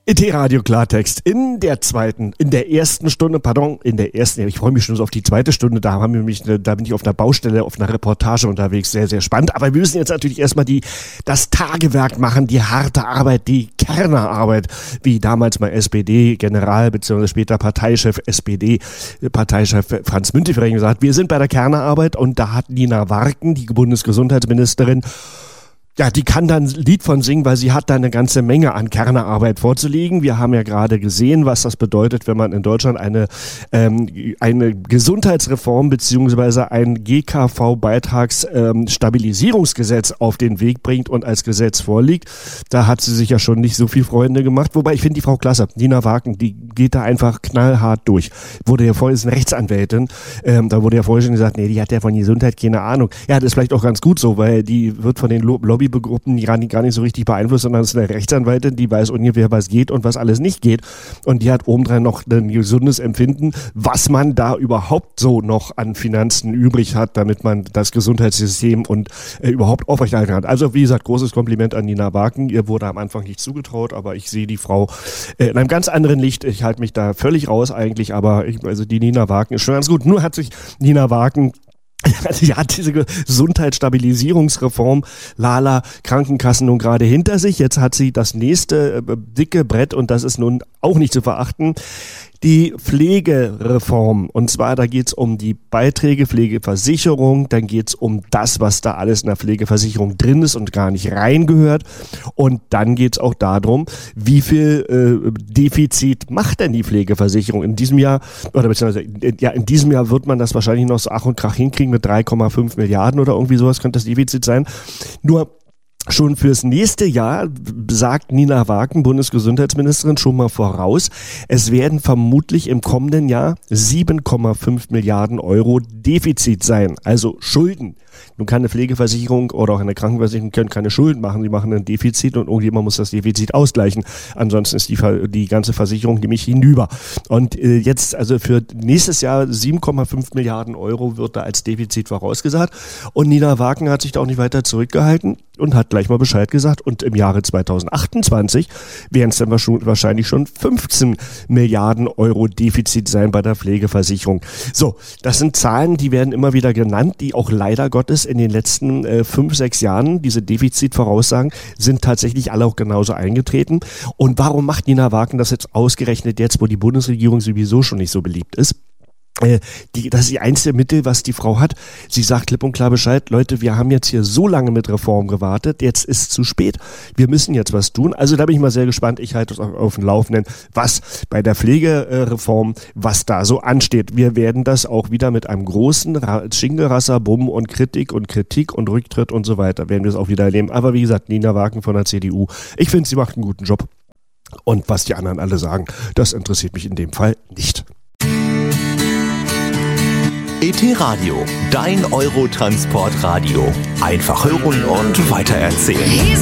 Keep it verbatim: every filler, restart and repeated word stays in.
E T-Radio Klartext in der zweiten, in der ersten Stunde, pardon, in der ersten, ich freue mich schon so auf die zweite Stunde, da haben wir mich, da bin ich auf einer Baustelle, auf einer Reportage unterwegs, sehr, sehr spannend, aber wir müssen jetzt natürlich erstmal die, das Tagewerk machen, die harte Arbeit, die Kernerarbeit, wie damals mal S P D-General, beziehungsweise später Parteichef, S P D-Parteichef Franz Müntefering gesagt, wir sind bei der Kernerarbeit und da hat Nina Warken, die Bundesgesundheitsministerin, ja, die kann dann ein Lied von singen, weil sie hat da eine ganze Menge an Kernerarbeit vorzulegen. Wir haben ja gerade gesehen, was das bedeutet, wenn man in Deutschland eine ähm, eine Gesundheitsreform beziehungsweise ein G K V-Beitragsstabilisierungsgesetz ähm, auf den Weg bringt und als Gesetz vorliegt. Da hat sie sich ja schon nicht so viel Freunde gemacht. Wobei, ich finde die Frau klasse, Nina Warken, die geht da einfach knallhart durch. Wurde ja vorher, ist eine Rechtsanwältin, ähm, da wurde ja vorher schon gesagt, nee, die hat ja von Gesundheit keine Ahnung. Ja, das ist vielleicht auch ganz gut so, weil die wird von den Lobby Gruppen gar nicht, gar nicht so richtig beeinflusst, sondern es ist eine Rechtsanwältin, die weiß ungefähr, was geht und was alles nicht geht. Und die hat obendrein noch ein gesundes Empfinden, was man da überhaupt so noch an Finanzen übrig hat, damit man das Gesundheitssystem und äh, überhaupt aufrechterhalten hat. Also wie gesagt, großes Kompliment an Nina Warken. Ihr wurde am Anfang nicht zugetraut, aber ich sehe die Frau äh, in einem ganz anderen Licht. Ich halte mich da völlig raus eigentlich, aber ich, also die Nina Warken ist schon ganz gut. Nur hat sich Nina Warken Sie hat diese Gesundheitsstabilisierungsreform Lala Krankenkassen nun gerade hinter sich. Jetzt hat sie das nächste äh, dicke Brett und das ist nun auch nicht zu verachten. Die Pflegereform. Und zwar, da geht's um die Beiträge, Pflegeversicherung, dann geht's um das, was da alles in der Pflegeversicherung drin ist und gar nicht reingehört. Und dann geht's auch darum, wie viel äh, Defizit macht denn die Pflegeversicherung in diesem Jahr, oder beziehungsweise ja, in diesem Jahr wird man das wahrscheinlich noch so Ach und Krach hinkriegen mit drei Komma fünf Milliarden oder irgendwie sowas könnte das Defizit sein. Nur schon fürs nächste Jahr sagt Nina Warken, Bundesgesundheitsministerin, schon mal voraus, es werden vermutlich im kommenden Jahr sieben Komma fünf Milliarden Euro Defizit sein, also Schulden. Nun kann eine Pflegeversicherung oder auch eine Krankenversicherung können keine Schulden machen, die machen ein Defizit und irgendjemand muss das Defizit ausgleichen. Ansonsten ist die, die ganze Versicherung nämlich hinüber. Und äh, jetzt, also für nächstes Jahr sieben Komma fünf Milliarden Euro wird da als Defizit vorausgesagt. Und Nina Warken hat sich da auch nicht weiter zurückgehalten und hat gleich mal Bescheid gesagt. Und im Jahre zweitausendachtundzwanzig werden es dann wahrscheinlich schon fünfzehn Milliarden Euro Defizit sein bei der Pflegeversicherung. So, das sind Zahlen, die werden immer wieder genannt, die auch leider Gottes in den letzten äh, fünf, sechs Jahren, diese Defizitvoraussagen, sind tatsächlich alle auch genauso eingetreten. Und warum macht Nina Warken das jetzt ausgerechnet jetzt, wo die Bundesregierung sowieso schon nicht so beliebt ist? Die, das ist die einzige Mittel, was die Frau hat. Sie sagt klipp und klar Bescheid, Leute, wir haben jetzt hier so lange mit Reform gewartet, jetzt ist zu spät. Wir müssen jetzt was tun. Also da bin ich mal sehr gespannt. Ich halte es auf dem Laufenden, was bei der Pflegereform, was da so ansteht. Wir werden das auch wieder mit einem großen Schingelrasser, Bumm und Kritik und Kritik und Rücktritt und so weiter, werden wir es auch wieder erleben. Aber wie gesagt, Nina Warken von der C D U, ich finde, sie macht einen guten Job. Und was die anderen alle sagen, das interessiert mich in dem Fall nicht. E T-Radio, dein Eurotransportradio. Einfach hören und weitererzählen.